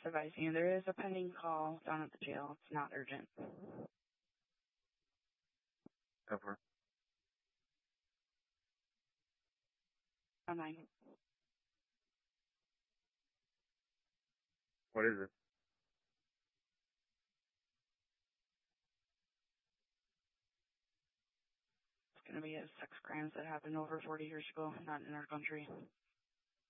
Just advising you, there is a pending call down at the jail. It's not urgent. Over. 9. What is it? It's going to be sex crimes that happened over 40 years ago, not in our country.